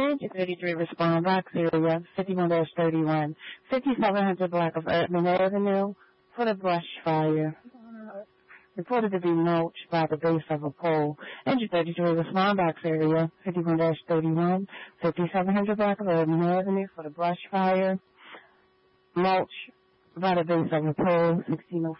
Inch 33 respond box area 51-31, 5700 block of Erdman Avenue for the brush fire. Reported to be mulched by the base of a pole. Inch 33 respond box area 51-31, 5700 block of Erdman Avenue for the brush fire. Mulch by the base of a pole, 1605